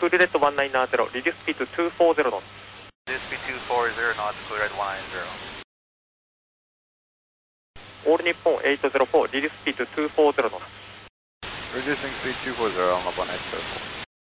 クールレッド1970、リデュースピード240knots。 Reduce speed 240 knots, clear red 190. All Nippon 804、リデュースピード240knots。 Reducing speed 240 on the 190.